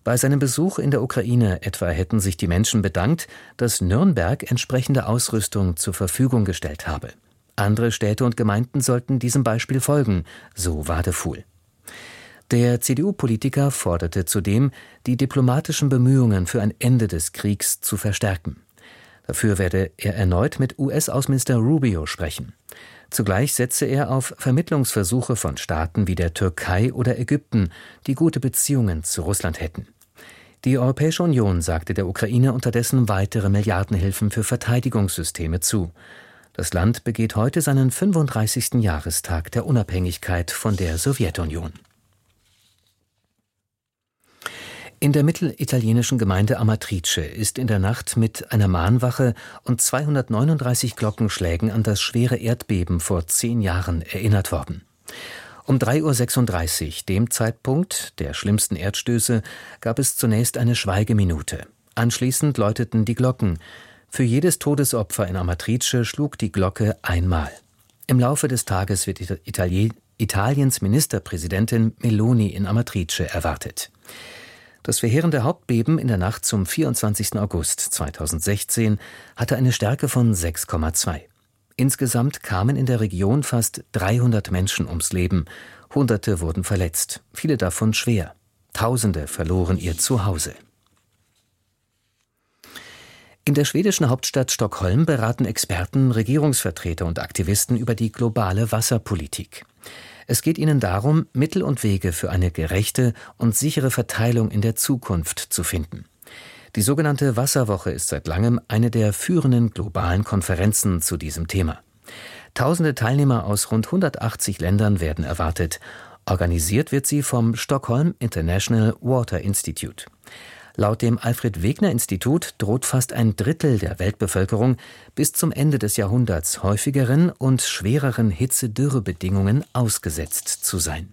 Bei seinem Besuch in der Ukraine etwa hätten sich die Menschen bedankt, dass Nürnberg entsprechende Ausrüstung zur Verfügung gestellt habe. Andere Städte und Gemeinden sollten diesem Beispiel folgen, so Wadefuhl. Der CDU-Politiker forderte zudem, die diplomatischen Bemühungen für ein Ende des Kriegs zu verstärken. Dafür werde er erneut mit US-Außenminister Rubio sprechen. Zugleich setze er auf Vermittlungsversuche von Staaten wie der Türkei oder Ägypten, die gute Beziehungen zu Russland hätten. Die Europäische Union sagte der Ukraine unterdessen weitere Milliardenhilfen für Verteidigungssysteme zu. Das Land begeht heute seinen 35. Jahrestag der Unabhängigkeit von der Sowjetunion. In der mittelitalienischen Gemeinde Amatrice ist in der Nacht mit einer Mahnwache und 239 Glockenschlägen an das schwere Erdbeben vor 10 Jahren erinnert worden. Um 3:36 Uhr, dem Zeitpunkt der schlimmsten Erdstöße, gab es zunächst eine Schweigeminute. Anschließend läuteten die Glocken. Für jedes Todesopfer in Amatrice schlug die Glocke einmal. Im Laufe des Tages wird Italiens Ministerpräsidentin Meloni in Amatrice erwartet. Das verheerende Hauptbeben in der Nacht zum 24. August 2016 hatte eine Stärke von 6,2. Insgesamt kamen in der Region fast 300 Menschen ums Leben. Hunderte wurden verletzt, viele davon schwer. Tausende verloren ihr Zuhause. In der schwedischen Hauptstadt Stockholm beraten Experten, Regierungsvertreter und Aktivisten über die globale Wasserpolitik. Es geht ihnen darum, Mittel und Wege für eine gerechte und sichere Verteilung in der Zukunft zu finden. Die sogenannte Wasserwoche ist seit langem eine der führenden globalen Konferenzen zu diesem Thema. Tausende Teilnehmer aus rund 180 Ländern werden erwartet. Organisiert wird sie vom Stockholm International Water Institute. Laut dem Alfred-Wegener-Institut droht fast ein Drittel der Weltbevölkerung bis zum Ende des Jahrhunderts häufigeren und schwereren Hitze-Dürre-Bedingungen ausgesetzt zu sein.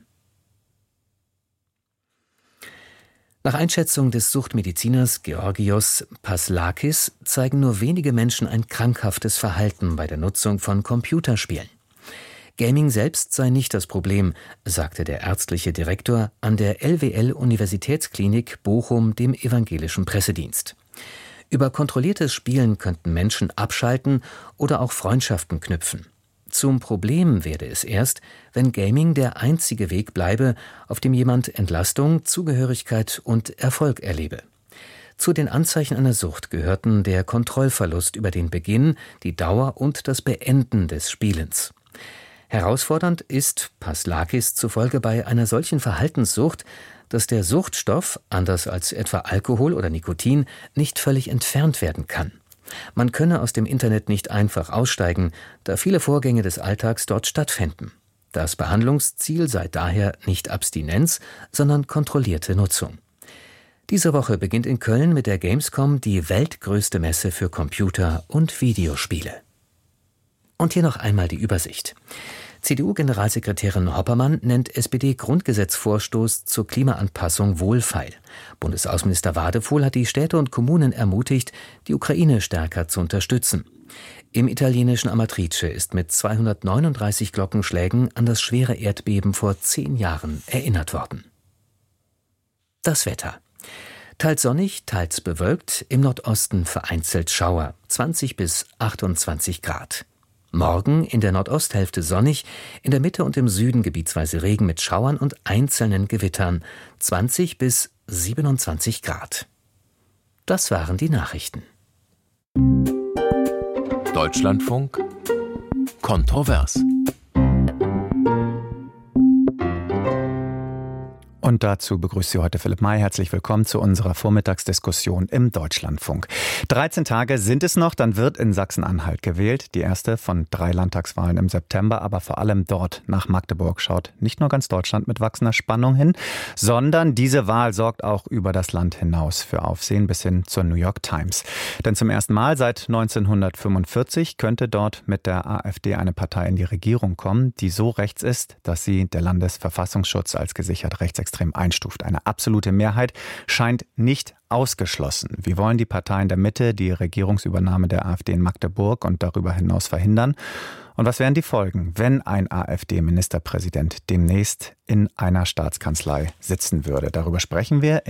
Nach Einschätzung des Suchtmediziners Georgios Paslakis zeigen nur wenige Menschen ein krankhaftes Verhalten bei der Nutzung von Computerspielen. Gaming selbst sei nicht das Problem, sagte der ärztliche Direktor an der LWL-Universitätsklinik Bochum dem evangelischen Pressedienst. Über kontrolliertes Spielen könnten Menschen abschalten oder auch Freundschaften knüpfen. Zum Problem werde es erst, wenn Gaming der einzige Weg bleibe, auf dem jemand Entlastung, Zugehörigkeit und Erfolg erlebe. Zu den Anzeichen einer Sucht gehörten der Kontrollverlust über den Beginn, die Dauer und das Beenden des Spielens. Herausfordernd ist Paslakis zufolge bei einer solchen Verhaltenssucht, dass der Suchtstoff, anders als etwa Alkohol oder Nikotin, nicht völlig entfernt werden kann. Man könne aus dem Internet nicht einfach aussteigen, da viele Vorgänge des Alltags dort stattfänden. Das Behandlungsziel sei daher nicht Abstinenz, sondern kontrollierte Nutzung. Diese Woche beginnt in Köln mit der Gamescom die weltgrößte Messe für Computer- und Videospiele. Und hier noch einmal die Übersicht. CDU-Generalsekretärin Hoppermann nennt SPD-Grundgesetzvorstoß zur Klimaanpassung wohlfeil. Bundesaußenminister Wadefuhl hat die Städte und Kommunen ermutigt, die Ukraine stärker zu unterstützen. Im italienischen Amatrice ist mit 239 Glockenschlägen an das schwere Erdbeben vor 10 Jahren erinnert worden. Das Wetter. Teils sonnig, teils bewölkt, im Nordosten vereinzelt Schauer, 20 bis 28 Grad. Morgen in der Nordosthälfte sonnig, in der Mitte und im Süden gebietsweise Regen mit Schauern und einzelnen Gewittern, 20 bis 27 Grad. Das waren die Nachrichten. Deutschlandfunk Kontrovers. Und dazu begrüßt Sie heute Philipp May. Herzlich willkommen zu unserer Vormittagsdiskussion im Deutschlandfunk. 13 Tage sind es noch, dann wird in Sachsen-Anhalt gewählt. Die erste von 3 Landtagswahlen im September, aber vor allem dort nach Magdeburg schaut nicht nur ganz Deutschland mit wachsender Spannung hin, sondern diese Wahl sorgt auch über das Land hinaus für Aufsehen bis hin zur New York Times. Denn zum ersten Mal seit 1945 könnte dort mit der AfD eine Partei in die Regierung kommen, die so rechts ist, dass sie der Landesverfassungsschutz als gesichert rechtsextrem einstuft. Eine absolute Mehrheit scheint nicht ausgeschlossen. Wie wollen die Parteien der Mitte die Regierungsübernahme der AfD in Magdeburg und darüber hinaus verhindern? Und was wären die Folgen, wenn ein AfD-Ministerpräsident demnächst in einer Staatskanzlei sitzen würde? Darüber sprechen wir